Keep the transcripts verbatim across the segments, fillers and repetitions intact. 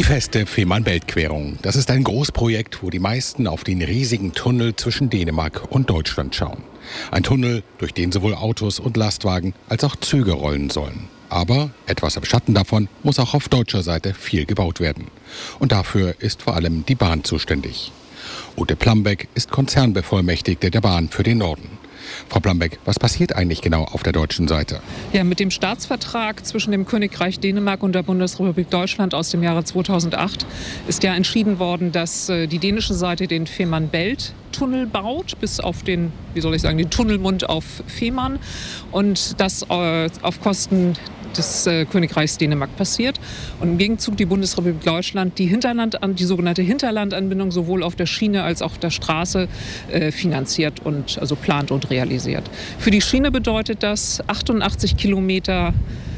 feste Fehmarn-Belt-Querung. Das ist ein Großprojekt, wo die meisten auf den riesigen Tunnel zwischen Dänemark und Deutschland schauen. Ein Tunnel, durch den sowohl Autos und Lastwagen als auch Züge rollen sollen. Aber etwas im Schatten davon muss auch auf deutscher Seite viel gebaut werden. Und dafür ist vor allem die Bahn zuständig. Ute Plambeck ist Konzernbevollmächtigte der Bahn für den Norden. Frau Plambeck, was passiert eigentlich genau auf der deutschen Seite? Ja, mit dem Staatsvertrag zwischen dem Königreich Dänemark und der Bundesrepublik Deutschland aus dem Jahre zweitausendacht ist ja entschieden worden, dass äh, die dänische Seite den Fehmarn-Belt-Tunnel baut, bis auf den, wie soll ich sagen, den Tunnelmund auf Fehmarn, und das äh, auf Kosten des äh, Königreichs Dänemark passiert. Und im Gegenzug die Bundesrepublik Deutschland die Hinterland, die sogenannte Hinterlandanbindung sowohl auf der Schiene als auch auf der Straße äh, finanziert und also plant und realisiert. Für die Schiene bedeutet das achtundachtzig Kilometer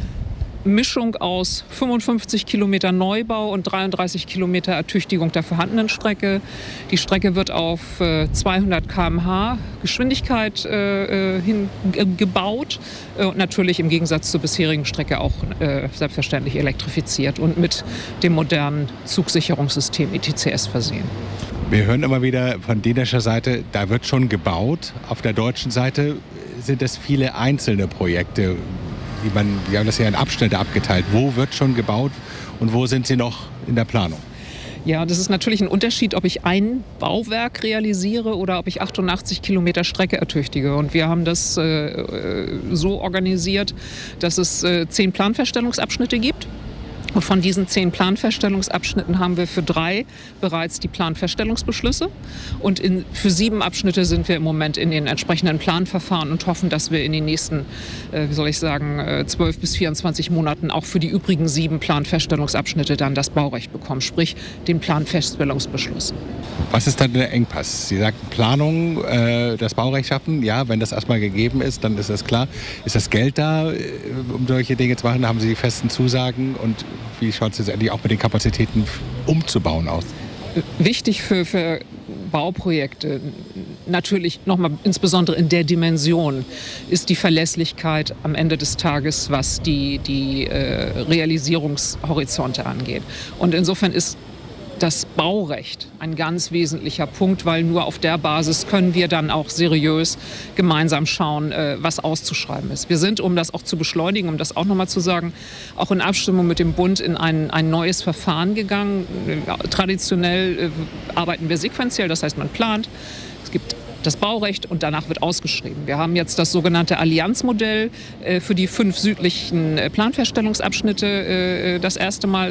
Mischung aus fünfundfünfzig Kilometer Neubau und dreiunddreißig Kilometer Ertüchtigung der vorhandenen Strecke. Die Strecke wird auf äh, zweihundert Kilometer pro Stunde Geschwindigkeit äh, hin, äh, gebaut äh, und natürlich im Gegensatz zur bisherigen Strecke auch äh, selbstverständlich elektrifiziert und mit dem modernen Zugsicherungssystem E T C S versehen. Wir hören immer wieder von dänischer Seite, da wird schon gebaut. Auf der deutschen Seite sind es viele einzelne Projekte. Wie man, wir haben das ja in Abschnitte abgeteilt. Wo wird schon gebaut und wo sind Sie noch in der Planung? Ja, das ist natürlich ein Unterschied, ob ich ein Bauwerk realisiere oder ob ich achtundachtzig Kilometer Strecke ertüchtige. Und wir haben das äh, so organisiert, dass es äh, zehn Planfeststellungsabschnitte gibt. Und von diesen zehn Planfeststellungsabschnitten haben wir für drei bereits die Planfeststellungsbeschlüsse. Und in, für sieben Abschnitte sind wir im Moment in den entsprechenden Planverfahren und hoffen, dass wir in den nächsten, äh, wie soll ich sagen, äh, zwölf bis vierundzwanzig Monaten auch für die übrigen sieben Planfeststellungsabschnitte dann das Baurecht bekommen, sprich den Planfeststellungsbeschluss. Was ist dann der Engpass? Sie sagten Planung, äh, das Baurecht schaffen. Ja, wenn das erstmal gegeben ist, dann ist das klar. Ist das Geld da, äh, um solche Dinge zu machen? Haben Sie die festen Zusagen? Und wie schaut es jetzt endlich auch mit den Kapazitäten umzubauen aus? Wichtig für, für Bauprojekte, natürlich nochmal insbesondere in der Dimension, ist die Verlässlichkeit am Ende des Tages, was die, die äh, Realisierungshorizonte angeht. Und insofern ist das Baurecht ein ganz wesentlicher Punkt, weil nur auf der Basis können wir dann auch seriös gemeinsam schauen, was auszuschreiben ist. Wir sind, um das auch zu beschleunigen, um das auch nochmal zu sagen, auch in Abstimmung mit dem Bund in ein, ein neues Verfahren gegangen. Traditionell arbeiten wir sequenziell, das heißt, man plant. Es gibt das Baurecht und danach wird ausgeschrieben. Wir haben jetzt das sogenannte Allianzmodell äh, für die fünf südlichen äh, Planfeststellungsabschnitte äh, das erste Mal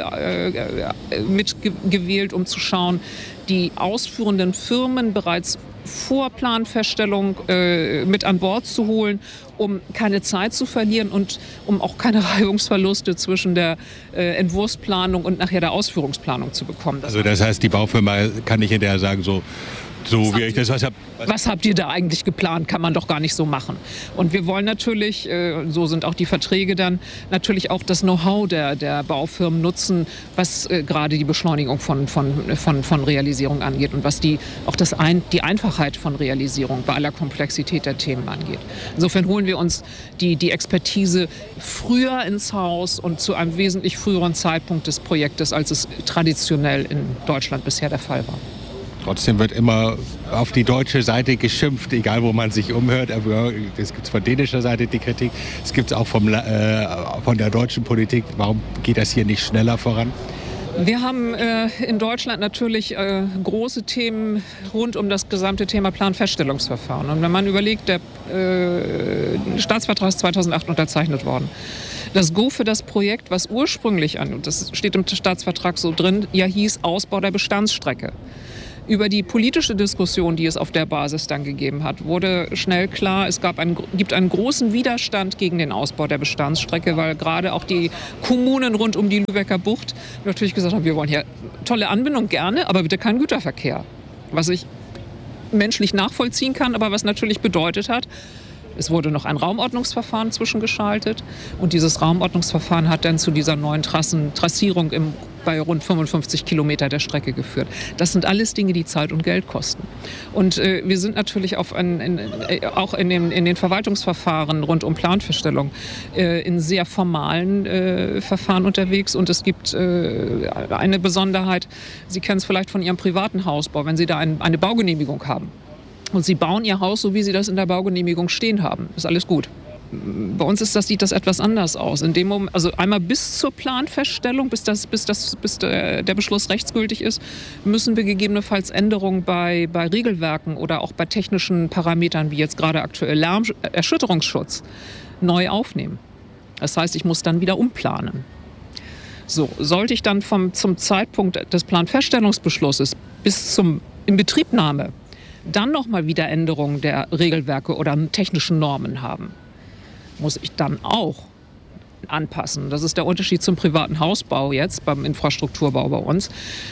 äh, mitgewählt, um zu schauen, die ausführenden Firmen bereits vor Planfeststellung äh, mit an Bord zu holen, um keine Zeit zu verlieren und um auch keine Reibungsverluste zwischen der äh, Entwurfsplanung und nachher der Ausführungsplanung zu bekommen. Das also das heißt, die Baufirma kann nicht hinterher sagen, so So was wie ich das was hab. Was habt ihr da eigentlich geplant? Kann man doch gar nicht so machen. Und wir wollen natürlich, äh, so sind auch die Verträge dann, natürlich auch das Know-how der, der Baufirmen nutzen, was äh, gerade die Beschleunigung von, von, von, von Realisierung angeht und was die, auch das ein, die Einfachheit von Realisierung bei aller Komplexität der Themen angeht. Insofern holen wir uns die, die Expertise früher ins Haus und zu einem wesentlich früheren Zeitpunkt des Projektes, als es traditionell in Deutschland bisher der Fall war. Trotzdem wird immer auf die deutsche Seite geschimpft, egal wo man sich umhört. Es gibt von dänischer Seite die Kritik, es gibt es auch vom, äh, von der deutschen Politik. Warum geht das hier nicht schneller voran? Wir haben äh, in Deutschland natürlich äh, große Themen rund um das gesamte Thema Planfeststellungsverfahren. Und wenn man überlegt, der äh, Staatsvertrag ist zweitausendacht unterzeichnet worden. Das Go für das Projekt, was ursprünglich an, und das steht im Staatsvertrag so drin, ja hieß Ausbau der Bestandsstrecke. Über die politische Diskussion, die es auf der Basis dann gegeben hat, wurde schnell klar, es gab einen, gibt einen großen Widerstand gegen den Ausbau der Bestandsstrecke, weil gerade auch die Kommunen rund um die Lübecker Bucht natürlich gesagt haben, wir wollen hier tolle Anbindung gerne, aber bitte keinen Güterverkehr. Was ich menschlich nachvollziehen kann, aber was natürlich bedeutet hat, es wurde noch ein Raumordnungsverfahren zwischengeschaltet und dieses Raumordnungsverfahren hat dann zu dieser neuen Trassen, Trassierung im bei rund fünfundfünfzig Kilometer der Strecke geführt. Das sind alles Dinge, die Zeit und Geld kosten. Und äh, wir sind natürlich auf ein, in, äh, auch in, dem, in den Verwaltungsverfahren rund um Planfeststellung äh, in sehr formalen äh, Verfahren unterwegs. Und es gibt äh, eine Besonderheit, Sie kennen es vielleicht von Ihrem privaten Hausbau, wenn Sie da ein, eine Baugenehmigung haben. Und Sie bauen Ihr Haus so, wie Sie das in der Baugenehmigung stehen haben. Ist alles gut. Bei uns ist das, sieht das etwas anders aus. In dem Moment, also einmal bis zur Planfeststellung, bis, das, bis, das, bis der, der Beschluss rechtsgültig ist, müssen wir gegebenenfalls Änderungen bei, bei Regelwerken oder auch bei technischen Parametern, wie jetzt gerade aktuell Lärm, Erschütterungsschutz, neu aufnehmen. Das heißt, ich muss dann wieder umplanen. So, sollte ich dann vom, zum Zeitpunkt des Planfeststellungsbeschlusses bis zum Inbetriebnahme dann nochmal wieder Änderungen der Regelwerke oder technischen Normen haben, muss ich dann auch anpassen. Das ist der Unterschied zum privaten Hausbau jetzt, beim Infrastrukturbau bei uns.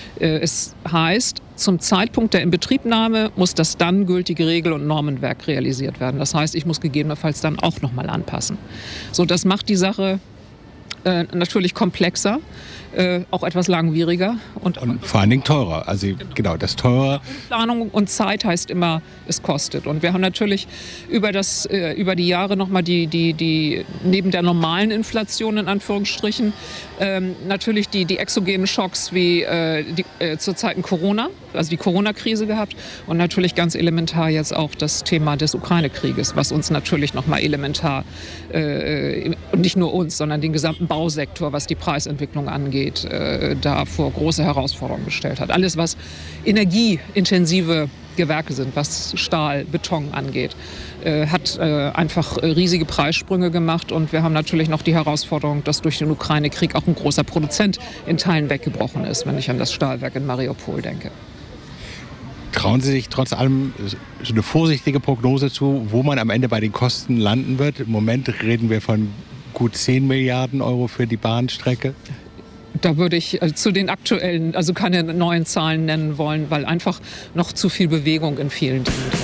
Es heißt, zum Zeitpunkt der Inbetriebnahme muss das dann gültige Regel- und Normenwerk realisiert werden. Das heißt, ich muss gegebenenfalls dann auch nochmal anpassen. So, das macht die Sache äh, natürlich komplexer. Äh, auch etwas langwieriger. Und, und vor allen Dingen teurer. Also genau, genau das teurer. Planung und Zeit heißt immer, es kostet. Und wir haben natürlich über, das, äh, über die Jahre nochmal die, die, die, neben der normalen Inflation in Anführungsstrichen, ähm, natürlich die, die exogenen Schocks wie äh, die, äh, zur Zeiten Corona, also die Corona-Krise gehabt und natürlich ganz elementar jetzt auch das Thema des Ukraine-Krieges, was uns natürlich nochmal elementar, äh, und nicht nur uns, sondern den gesamten Bausektor, was die Preisentwicklung angeht, da vor große Herausforderungen gestellt hat. Alles, was energieintensive Gewerke sind, was Stahl, Beton angeht, hat einfach riesige Preissprünge gemacht. Und wir haben natürlich noch die Herausforderung, dass durch den Ukraine-Krieg auch ein großer Produzent in Teilen weggebrochen ist, wenn ich an das Stahlwerk in Mariupol denke. Trauen Sie sich trotz allem eine vorsichtige Prognose zu, wo man am Ende bei den Kosten landen wird? Im Moment reden wir von gut zehn Milliarden Euro für die Bahnstrecke. Da würde ich zu den aktuellen, also keine neuen Zahlen nennen wollen, weil einfach noch zu viel Bewegung in vielen Dingen drin ist.